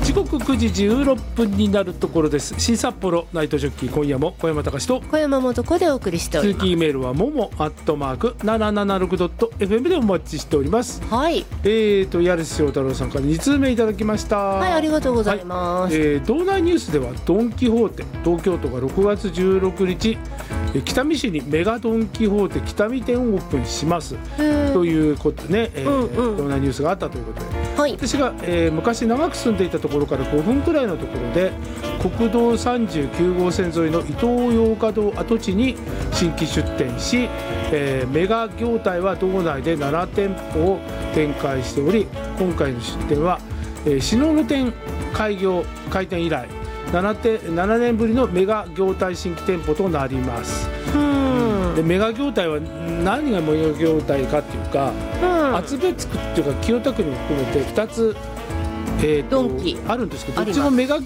時刻9時16分になるところです。新札幌ナイトジョッキー、今夜も小山隆と小山素子でお送りしております。 通勤メールはもも@776.fm でお待ちしております。 はい。 やるし翔太郎さんから2通目いただきました。 はい、ありがとうございます。 はい。道内ニュースではドン・キホーテ、東京都が6月16日北見市にメガドン・キホーテ北見店をオープンしますということでね、道内ニュースがあったということで、はい、私が、昔長く住んでいたところから5分くらいのところで国道39号線沿いの伊東洋華堂跡地に新規出店し、メガ業態は道内で7店舗を展開しており、今回の出店は、篠野店開店以来7年ぶりのメガ業態新規店舗となります。でメガ業態は何がメガ業態かっていうか、厚別区っていうか清田区にも含めて2つ、 ドンキあるんですけど、どっちもメガ業